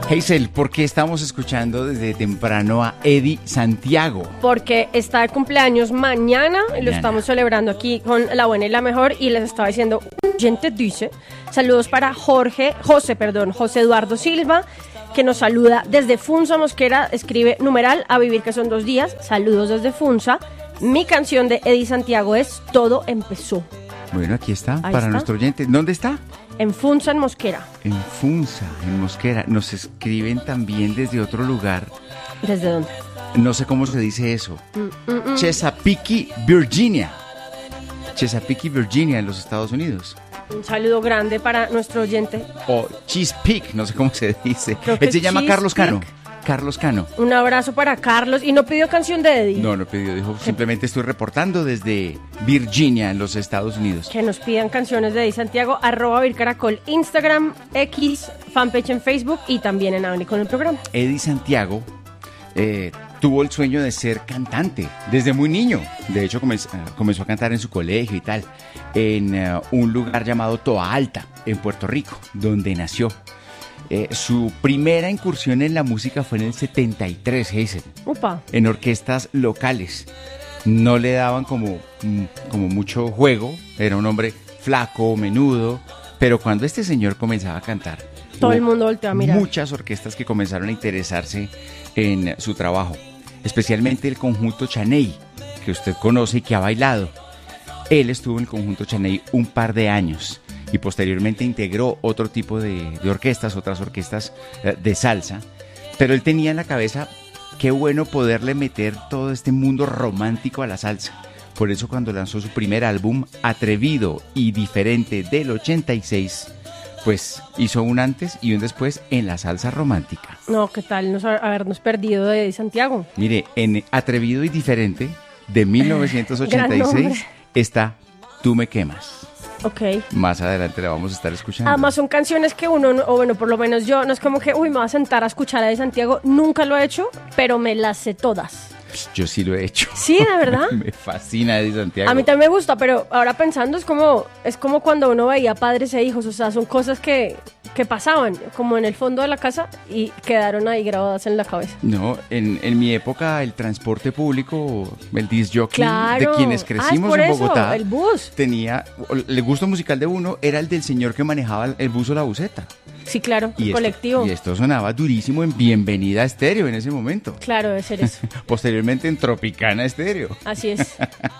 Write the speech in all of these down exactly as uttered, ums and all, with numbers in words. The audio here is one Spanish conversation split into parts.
Hazel, ¿por qué estamos escuchando desde temprano a Eddie Santiago? Porque está de cumpleaños mañana, mañana. Lo estamos celebrando aquí con la buena y la mejor, y les estaba diciendo, gente dice, saludos para Jorge, José, perdón, José Eduardo Silva, que nos saluda desde Funza Mosquera, escribe numeral a vivir que son dos días, saludos desde Funza. Mi canción de Eddie Santiago es Todo Empezó. Bueno, aquí está, Ahí para está. nuestro oyente. ¿Dónde está? En Funza, en Mosquera. En Funza, en Mosquera. Nos escriben también desde otro lugar. ¿Desde dónde? No sé cómo se dice eso. Mm, mm, mm. Chesapeake, Virginia. Chesapeake, Virginia, en los Estados Unidos. Un saludo grande para nuestro oyente. O Chesapeake, no sé cómo se dice. Creo que Él se es llama Carlos Cano. Chesapeake. Carlos Cano. Un abrazo para Carlos. ¿Y no pidió canción de Eddie? No, no pidió, dijo, simplemente estoy reportando desde Virginia, en los Estados Unidos. Que nos pidan canciones de Eddie Santiago, arroba Vircaracol, Instagram, X, fanpage en Facebook y también en Hable con el programa. Eddie Santiago eh, tuvo el sueño de ser cantante desde muy niño. De hecho, comenzó, comenzó a cantar en su colegio y tal, en uh, un lugar llamado Toa Alta, en Puerto Rico, donde nació. Eh, su primera incursión en la música fue en el setenta y tres, Hazel, Upa. en orquestas locales. No le daban como, como mucho juego, era un hombre flaco, menudo, pero cuando este señor comenzaba a cantar, Todo el mundo volteó a mirar. muchas orquestas que comenzaron a interesarse en su trabajo, especialmente el conjunto Chaney, que usted conoce y que ha bailado. Él estuvo en el conjunto Chaney un par de años y posteriormente integró otro tipo de, de orquestas, otras orquestas eh, de salsa, pero él tenía en la cabeza qué bueno poderle meter todo este mundo romántico a la salsa. Por eso cuando lanzó su primer álbum, Atrevido y Diferente, del ochenta y seis, pues hizo un antes y un después en la salsa romántica. No, ¿qué tal nos habernos perdido de Eddie Santiago? Mire, en Atrevido y Diferente, de mil novecientos ochenta y Gran seis, nombre. está Tú me quemas. Ok. Más adelante la vamos a estar escuchando. Además son canciones que uno, no- o bueno, por lo menos yo, no es como que, uy, me voy a sentar a escuchar a Eddie Santiago. Nunca lo he hecho, pero me las sé todas. Yo sí lo he hecho. Sí, ¿de verdad? Me fascina Eddie Santiago. A mí también me gusta, pero ahora pensando es como es como cuando uno veía padres e hijos, o sea, son cosas que, que pasaban como en el fondo de la casa y quedaron ahí grabadas en la cabeza. No, en, en mi época el transporte público, el disc jockey Claro. de quienes Ah, crecimos es por en eso, Bogotá, el bus. tenía, el gusto musical de uno era el del señor que manejaba el bus o la buseta. Sí, claro, Y esto, colectivo. y esto sonaba durísimo en Bienvenida Estéreo en ese momento. Claro, debe ser eso. Posteriormente en Tropicana Estéreo. Así es.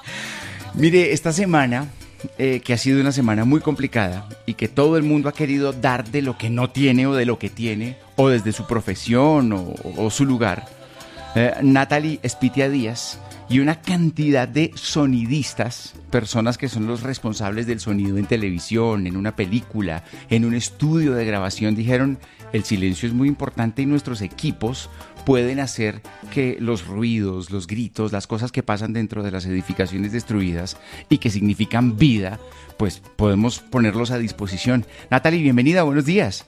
Mire, esta semana, eh, que ha sido una semana muy complicada y que todo el mundo ha querido dar de lo que no tiene o de lo que tiene, o desde su profesión o, o su lugar, eh, Natalie Espitia Díaz y una cantidad de sonidistas, personas que son los responsables del sonido en televisión, en una película, en un estudio de grabación, dijeron, el silencio es muy importante y nuestros equipos pueden hacer que los ruidos, los gritos, las cosas que pasan dentro de las edificaciones destruidas y que significan vida, pues podemos ponerlos a disposición. Natalie, bienvenida, buenos días.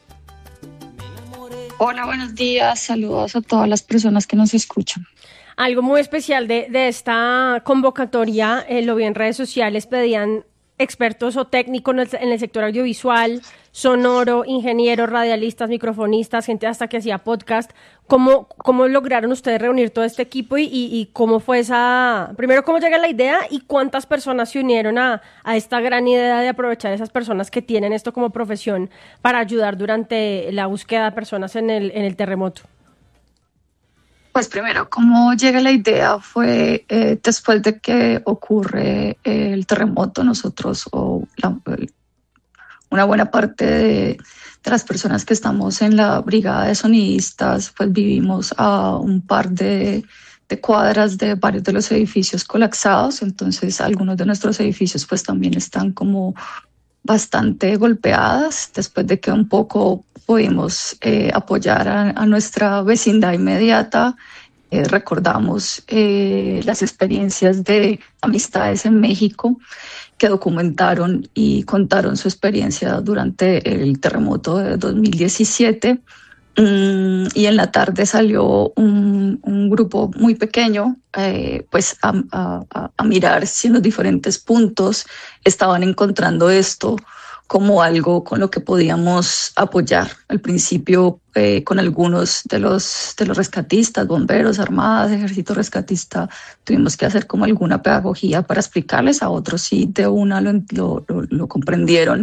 Hola, buenos días. Saludos a todas las personas que nos escuchan. Algo muy especial de, de esta convocatoria, eh, lo vi en redes sociales, pedían expertos o técnicos en el, en el sector audiovisual, sonoro, ingenieros, radialistas, microfonistas, gente hasta que hacía podcast. ¿Cómo, cómo lograron ustedes reunir todo este equipo y, y, y cómo fue esa... Primero, ¿cómo llega la idea y cuántas personas se unieron a, a esta gran idea de aprovechar esas personas que tienen esto como profesión para ayudar durante la búsqueda de personas en el, en el terremoto? Pues primero, cómo llega la idea fue eh, después de que ocurre el terremoto, nosotros o la, una buena parte de, de las personas que estamos en la brigada de sonidistas, pues vivimos a un par de, de cuadras de varios de los edificios colapsados, entonces algunos de nuestros edificios pues también están como bastante golpeadas, después de que un poco pudimos eh, apoyar a, a nuestra vecindad inmediata. Eh, recordamos eh, las experiencias de amistades en México que documentaron y contaron su experiencia durante el terremoto de dos mil diecisiete. Mm, y en la tarde salió un, un grupo muy pequeño eh, pues a, a, a mirar si en los diferentes puntos estaban encontrando esto como algo con lo que podíamos apoyar. Al principio eh, con algunos de los, de los rescatistas, bomberos, armadas, ejército rescatista, tuvimos que hacer como alguna pedagogía para explicarles, a otros sí de una lo, lo, lo, lo comprendieron.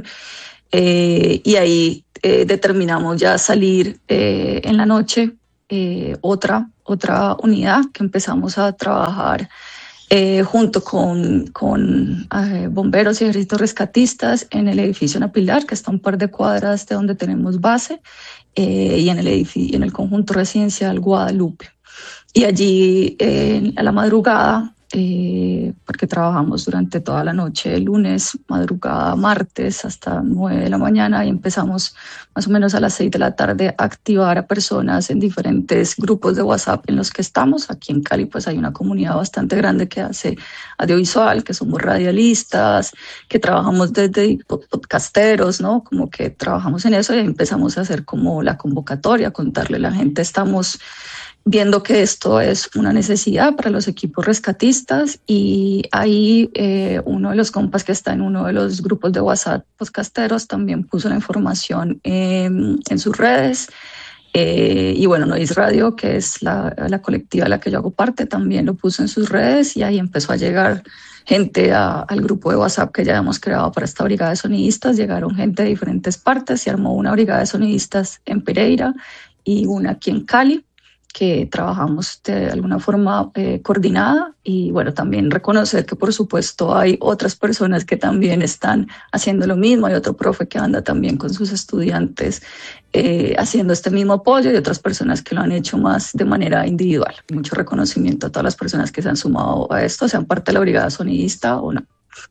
Eh, y ahí eh, determinamos ya salir eh, en la noche eh, otra, otra unidad que empezamos a trabajar eh, junto con, con eh, bomberos y ejércitos rescatistas en el edificio Napilar, que está a un par de cuadras de donde tenemos base, eh, y en el, edificio, en el conjunto residencial Guadalupe. Y allí eh, a la madrugada, eh, porque trabajamos durante toda la noche, lunes, madrugada, martes, hasta nueve de la mañana, y empezamos más o menos a las seis de la tarde a activar a personas en diferentes grupos de WhatsApp en los que estamos. Aquí en Cali pues hay una comunidad bastante grande que hace audiovisual, que somos radialistas, que trabajamos desde podcasteros, ¿no? Como que trabajamos en eso y empezamos a hacer como la convocatoria, contarle a la gente, estamos viendo que esto es una necesidad para los equipos rescatistas, y ahí eh, uno de los compas que está en uno de los grupos de WhatsApp podcasteros también puso la información eh, en sus redes. Eh, y bueno, Noise Radio, que es la, la colectiva a la que yo hago parte, también lo puso en sus redes, y ahí empezó a llegar gente a, al grupo de WhatsApp que ya hemos creado para esta brigada de sonidistas. Llegaron gente de diferentes partes, se armó una brigada de sonidistas en Pereira y una aquí en Cali, que trabajamos de alguna forma eh, coordinada. Y bueno, también reconocer que por supuesto hay otras personas que también están haciendo lo mismo. Hay otro profe que anda también con sus estudiantes eh, haciendo este mismo apoyo, y otras personas que lo han hecho más de manera individual. Mucho reconocimiento a todas las personas que se han sumado a esto, sean parte de la brigada sonidista o no.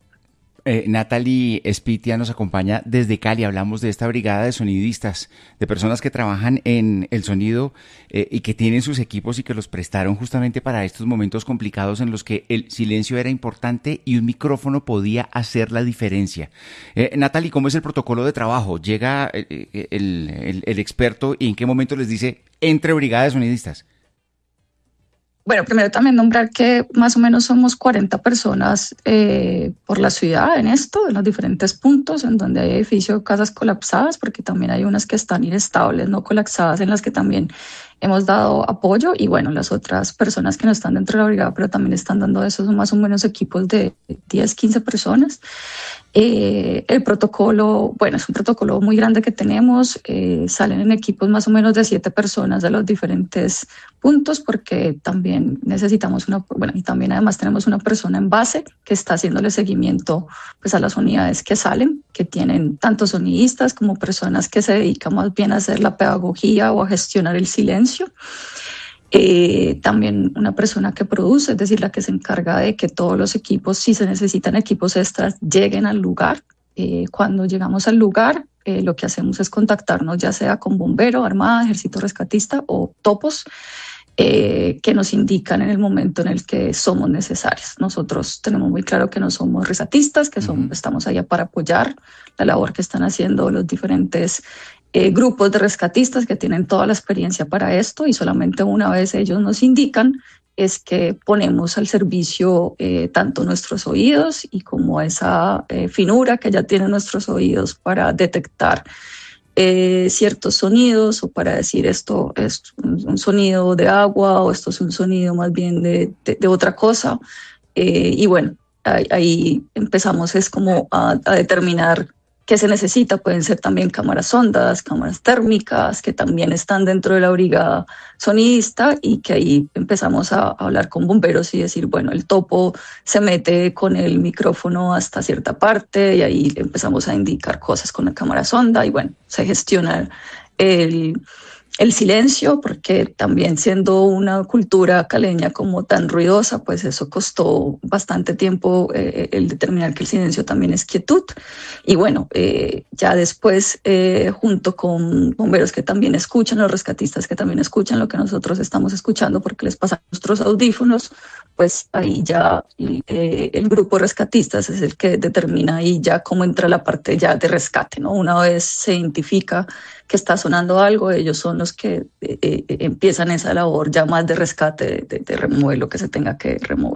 Eh, Natalie Espitia nos acompaña desde Cali. Hablamos de esta brigada de sonidistas, de personas que trabajan en el sonido eh, y que tienen sus equipos y que los prestaron justamente para estos momentos complicados en los que el silencio era importante y un micrófono podía hacer la diferencia. Eh, Natalie, ¿cómo es el protocolo de trabajo? ¿Llega eh, el, el, el experto y en qué momento les dice entre brigada de sonidistas? Bueno, primero también nombrar que más o menos somos cuarenta personas eh, por la ciudad en esto, en los diferentes puntos en donde hay edificios, casas colapsadas, porque también hay unas que están inestables, no colapsadas, en las que también hemos dado apoyo. Y bueno, las otras personas que no están dentro de la brigada, pero también están dando eso, son más o menos equipos de diez, quince personas. Eh, el protocolo, bueno, es un protocolo muy grande que tenemos, eh, salen en equipos más o menos de siete personas de los diferentes puntos, porque también necesitamos una, bueno, y también además tenemos una persona en base que está haciéndole seguimiento pues a las unidades que salen, que tienen tanto sonidistas como personas que se dedican más bien a hacer la pedagogía o a gestionar el silencio. Eh, también una persona que produce, es decir, la que se encarga de que todos los equipos, si se necesitan equipos extras, lleguen al lugar. Eh, cuando llegamos al lugar, eh, lo que hacemos es contactarnos ya sea con bombero, armada, ejército rescatista o topos, eh, que nos indican en el momento en el que somos necesarios. Nosotros tenemos muy claro que no somos rescatistas, que somos, uh-huh. estamos allá para apoyar la labor que están haciendo los diferentes Eh, grupos de rescatistas que tienen toda la experiencia para esto, y solamente una vez ellos nos indican es que ponemos al servicio eh, tanto nuestros oídos y como esa eh, finura que ya tienen nuestros oídos para detectar eh, ciertos sonidos, o para decir esto es un, un sonido de agua o esto es un sonido más bien de, de, de otra cosa. Eh, y bueno, ahí, ahí empezamos es como a, a determinar qué se necesita. Pueden ser también cámaras sondas, cámaras térmicas, que también están dentro de la brigada sonidista, y que ahí empezamos a hablar con bomberos y decir, bueno, el topo se mete con el micrófono hasta cierta parte, y ahí empezamos a indicar cosas con la cámara sonda, y bueno, se gestiona el... el silencio, porque también siendo una cultura caleña como tan ruidosa, pues eso costó bastante tiempo eh, el determinar que el silencio también es quietud. Y bueno, eh, ya después, eh, junto con bomberos que también escuchan, los rescatistas que también escuchan lo que nosotros estamos escuchando porque les pasan nuestros audífonos, pues ahí ya eh, el grupo de rescatistas es el que determina ahí ya cómo entra la parte ya de rescate, ¿no? Una vez se identifica que está sonando algo, ellos son los que eh, eh, empiezan esa labor ya más de rescate, de, de remover lo que se tenga que remover.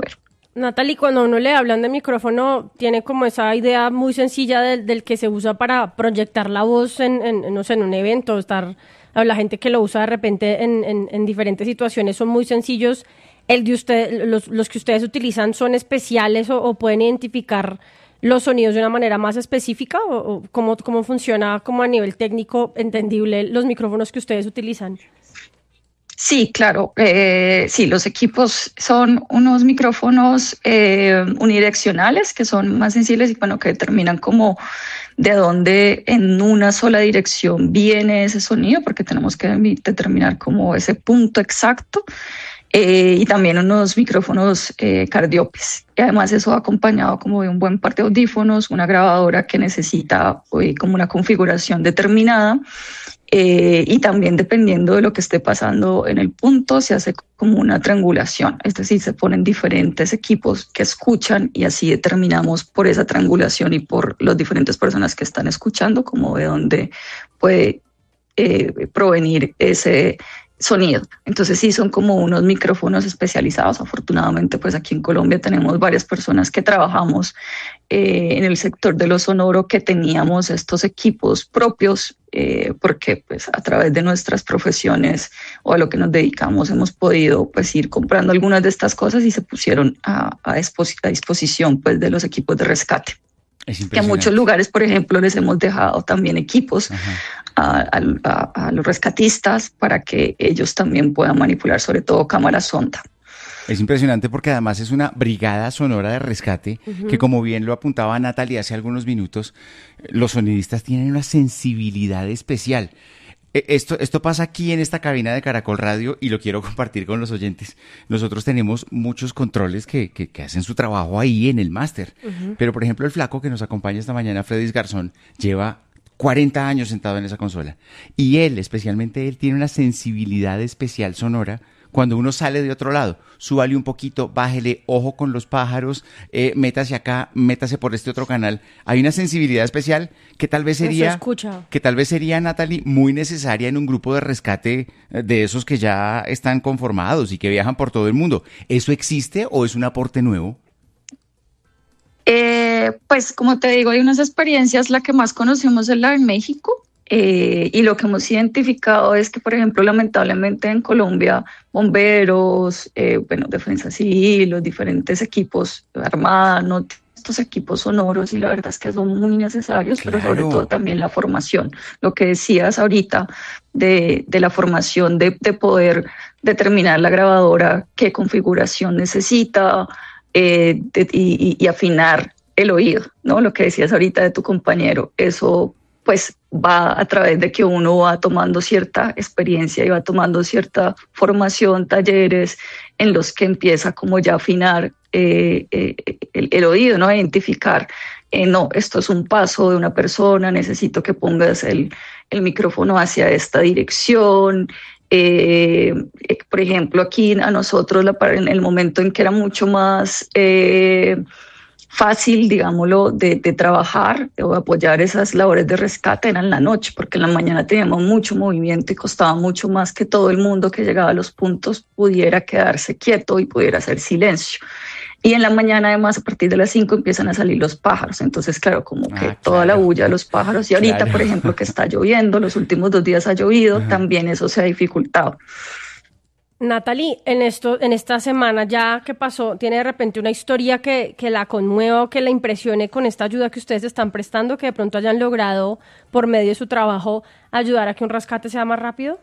Natalie, cuando a uno le hablan de micrófono, tiene como esa idea muy sencilla del, del que se usa para proyectar la voz en, en, no sé, en un evento, estar, la gente que lo usa de repente en, en, en diferentes situaciones son muy sencillos. El de usted, los, los que ustedes utilizan son especiales o, o pueden identificar los sonidos de una manera más específica o, o cómo, cómo funciona como a nivel técnico entendible los micrófonos que ustedes utilizan. Sí, claro. Eh, sí, los equipos son unos micrófonos eh, unidireccionales que son más sensibles y bueno, que determinan como de dónde en una sola dirección viene ese sonido, porque tenemos que determinar como ese punto exacto. Eh, y también unos micrófonos eh, cardiopes. Y además eso acompañado como de un buen par de audífonos, una grabadora que necesita eh, como una configuración determinada. Eh, y también dependiendo de lo que esté pasando en el punto, se hace como una triangulación, es decir, se ponen diferentes equipos que escuchan y así determinamos por esa triangulación y por las diferentes personas que están escuchando como de dónde puede eh, provenir ese sonido. Entonces sí, son como unos micrófonos especializados. Afortunadamente, pues aquí en Colombia tenemos varias personas que trabajamos eh, en el sector de lo sonoro que teníamos estos equipos propios eh, porque pues a través de nuestras profesiones o a lo que nos dedicamos hemos podido pues ir comprando algunas de estas cosas y se pusieron a, a, disposi- a disposición pues de los equipos de rescate. Que a muchos lugares, por ejemplo, les hemos dejado también equipos a, a, a los rescatistas para que ellos también puedan manipular, sobre todo cámaras sonda. Es impresionante porque además es una brigada sonora de rescate uh-huh. que, como bien lo apuntaba Natalie hace algunos minutos, los sonidistas tienen una sensibilidad especial. Esto, esto pasa aquí en esta cabina de Caracol Radio y lo quiero compartir con los oyentes. Nosotros tenemos muchos controles que, que, que hacen su trabajo ahí en el máster. Uh-huh. Pero, por ejemplo, el flaco que nos acompaña esta mañana, Freddy Garzón, lleva cuarenta años sentado en esa consola. Y él, especialmente él, tiene una sensibilidad especial sonora. Cuando uno sale de otro lado, súbale un poquito, bájele, ojo con los pájaros, eh, métase acá, métase por este otro canal. Hay una sensibilidad especial que tal vez sería, que tal vez sería, Natalie, muy necesaria en un grupo de rescate de esos que ya están conformados y que viajan por todo el mundo. ¿Eso existe o es un aporte nuevo? Eh, pues como te digo, hay unas experiencias, la que más conocemos es la en México. Eh, y lo que hemos identificado es que, por ejemplo, lamentablemente en Colombia, bomberos, eh, bueno, defensa civil, los diferentes equipos armados, no estos equipos sonoros, y la verdad es que son muy necesarios, claro. Pero sobre todo también la formación. Lo que decías ahorita de, de la formación, de, de poder determinar la grabadora, qué configuración necesita eh, de, y, y afinar el oído, ¿no? Lo que decías ahorita de tu compañero, eso pues va a través de que uno va tomando cierta experiencia y va tomando cierta formación, talleres en los que empieza como ya a afinar eh, eh, el, el oído, ¿no? A identificar, eh, no, esto es un paso de una persona, necesito que pongas el, el micrófono hacia esta dirección. Eh, eh, por ejemplo, aquí a nosotros, la, en el momento en que era mucho más... Eh, fácil, digámoslo, de, de trabajar o apoyar esas labores de rescate era en la noche, porque en la mañana teníamos mucho movimiento y costaba mucho más que todo el mundo que llegaba a los puntos pudiera quedarse quieto y pudiera hacer silencio. Y en la mañana, además, a partir de las cinco empiezan a salir los pájaros. Entonces, claro, como que ah, toda claro. la bulla de los pájaros. Y ahorita, claro. por ejemplo, que está lloviendo, los últimos dos días ha llovido, Ajá. también eso se ha dificultado. Natalie, en esto, en esta semana ya que pasó, ¿tiene de repente una historia que, que la conmueva o que la impresione con esta ayuda que ustedes están prestando, que de pronto hayan logrado, por medio de su trabajo, ayudar a que un rescate sea más rápido?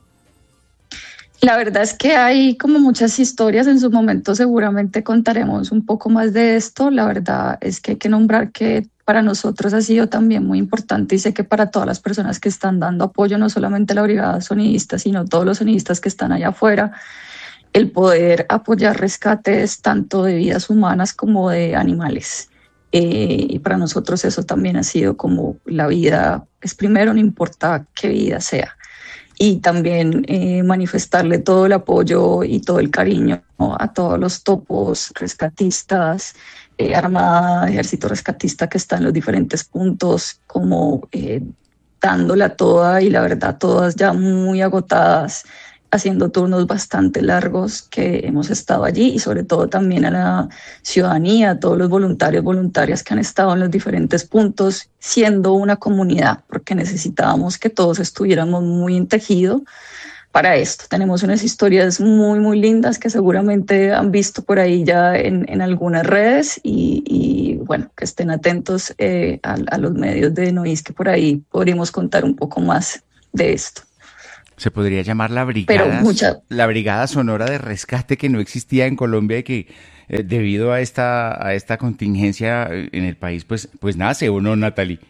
La verdad es que hay como muchas historias, en su momento seguramente contaremos un poco más de esto. La verdad es que hay que nombrar que para nosotros ha sido también muy importante y sé que para todas las personas que están dando apoyo, no solamente la brigada sonidista, sino todos los sonidistas que están allá afuera, el poder apoyar rescates tanto de vidas humanas como de animales. Eh, y para nosotros eso también ha sido como la vida es primero, no importa qué vida sea. Y también eh, manifestarle todo el apoyo y todo el cariño, ¿no? A todos los topos rescatistas, eh, Armada, Ejército Rescatista que están en los diferentes puntos, como eh, dándola toda y la verdad todas ya muy agotadas, haciendo turnos bastante largos que hemos estado allí, y sobre todo también a la ciudadanía, a todos los voluntarios, voluntarias que han estado en los diferentes puntos, siendo una comunidad, porque necesitábamos que todos estuviéramos muy en tejido para esto. Tenemos unas historias muy, muy lindas que seguramente han visto por ahí ya en, en algunas redes, y, y bueno, que estén atentos eh, a, a los medios de Nois, que por ahí podríamos contar un poco más de esto. Se podría llamar la brigada, mucha... la brigada sonora de rescate que no existía en Colombia y que eh, debido a esta, a esta contingencia en el país, pues, pues nace, ¿o no, Natalie?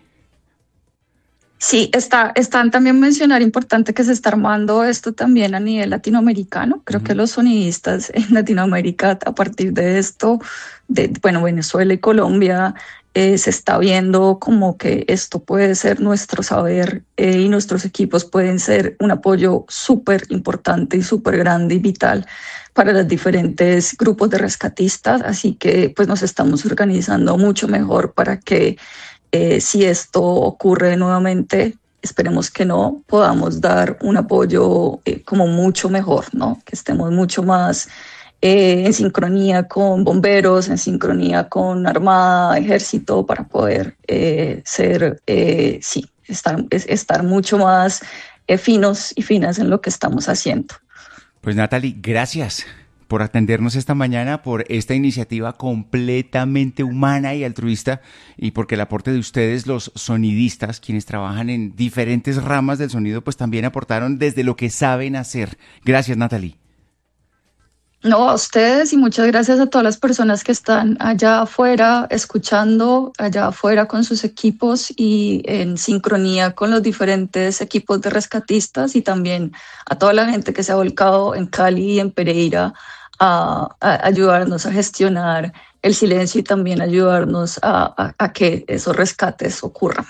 Sí, está, están también mencionar importante que se está armando esto también a nivel latinoamericano. Creo uh-huh. que los sonidistas en Latinoamérica, a partir de esto, de bueno, Venezuela y Colombia, eh, se está viendo como que esto puede ser nuestro saber eh, y nuestros equipos pueden ser un apoyo súper importante y súper grande y vital para los diferentes grupos de rescatistas. Así que pues nos estamos organizando mucho mejor para que Eh, si esto ocurre nuevamente, esperemos que no, podamos dar un apoyo eh, como mucho mejor, ¿no? Que estemos mucho más eh, en sincronía con bomberos, en sincronía con Armada, Ejército, para poder eh, ser, eh, sí, estar, estar mucho más eh, finos y finas en lo que estamos haciendo. Pues Natalie, gracias por atendernos esta mañana, por esta iniciativa completamente humana y altruista, y porque el aporte de ustedes, los sonidistas, quienes trabajan en diferentes ramas del sonido, pues también aportaron desde lo que saben hacer. Gracias, Natalie. No, a ustedes, y muchas gracias a todas las personas que están allá afuera escuchando, allá afuera con sus equipos y en sincronía con los diferentes equipos de rescatistas, y también a toda la gente que se ha volcado en Cali y en Pereira a, a ayudarnos a gestionar el silencio y también ayudarnos a, a, a que esos rescates ocurran.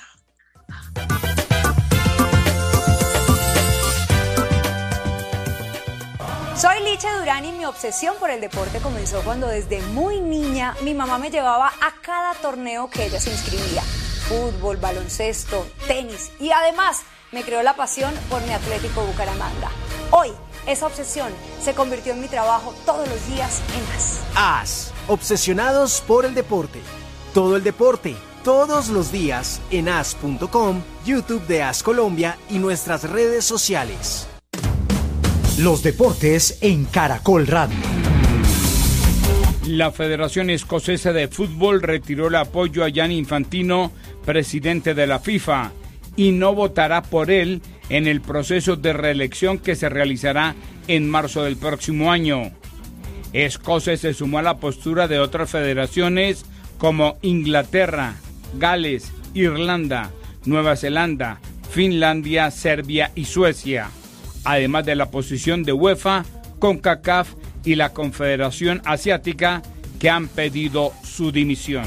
Soy Licha Durán y mi obsesión por el deporte comenzó cuando desde muy niña mi mamá me llevaba a cada torneo que ella se inscribía. Fútbol, baloncesto, tenis, y además me creó la pasión por mi Atlético Bucaramanga. Hoy esa obsesión se convirtió en mi trabajo todos los días en AS. AS, obsesionados por el deporte. Todo el deporte, todos los días en as punto com, YouTube de AS Colombia y nuestras redes sociales. Los deportes en Caracol Radio. La Federación Escocesa de Fútbol retiró el apoyo a Gianni Infantino, presidente de la FIFA, y no votará por él en el proceso de reelección que se realizará en marzo del próximo año. Escocia se sumó a la postura de otras federaciones como Inglaterra, Gales, Irlanda, Nueva Zelanda, Finlandia, Serbia y Suecia, además de la posición de UEFA, CONCACAF y la Confederación Asiática, que han pedido su dimisión.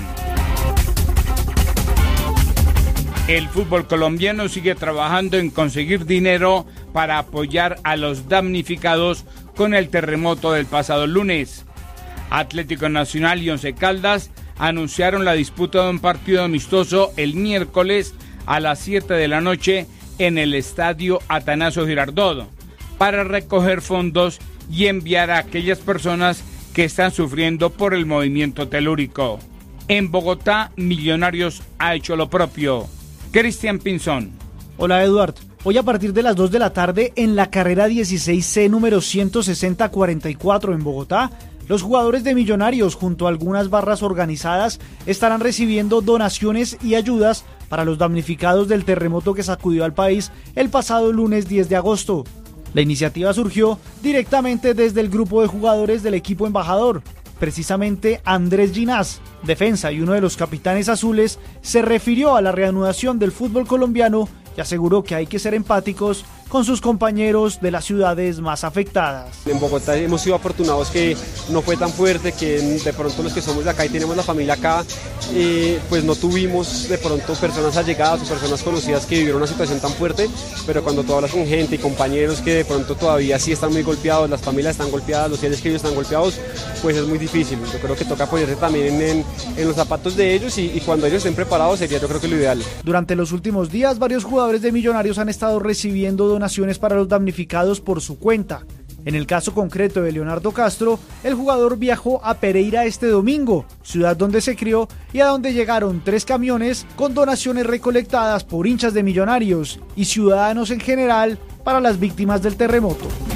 El fútbol colombiano sigue trabajando en conseguir dinero para apoyar a los damnificados con el terremoto del pasado lunes. Atlético Nacional y Once Caldas anunciaron la disputa de un partido amistoso el miércoles a las siete de la noche en el estadio Atanasio Girardot para recoger fondos y enviar a aquellas personas que están sufriendo por el movimiento telúrico. En Bogotá, Millonarios ha hecho lo propio. Cristian Pinzón. Hola, Eduard. Hoy a partir de las dos de la tarde en la carrera dieciséis C número ciento sesenta cuarenta y cuatro en Bogotá, los jugadores de Millonarios junto a algunas barras organizadas estarán recibiendo donaciones y ayudas para los damnificados del terremoto que sacudió al país el pasado lunes diez de agosto. La iniciativa surgió directamente desde el grupo de jugadores del equipo embajador. Precisamente Andrés Ginás, defensa y uno de los capitanes azules, se refirió a la reanudación del fútbol colombiano y aseguró que hay que ser empáticos con sus compañeros de las ciudades más afectadas. En Bogotá hemos sido afortunados que no fue tan fuerte, que de pronto los que somos de acá y tenemos la familia acá, eh, pues no tuvimos de pronto personas allegadas o personas conocidas que vivieron una situación tan fuerte, pero cuando tú hablas con gente y compañeros que de pronto todavía sí están muy golpeados, las familias están golpeadas, los seres queridos están golpeados, pues es muy difícil. Yo creo que toca ponerse también en, en, en los zapatos de ellos y, y cuando ellos estén preparados sería yo creo que lo ideal. Durante los últimos días, varios jugadores de Millonarios han estado recibiendo donaciones donaciones para los damnificados por su cuenta. En el caso concreto de Leonardo Castro, el jugador viajó a Pereira este domingo, ciudad donde se crió y a donde llegaron tres camiones con donaciones recolectadas por hinchas de Millonarios y ciudadanos en general para las víctimas del terremoto.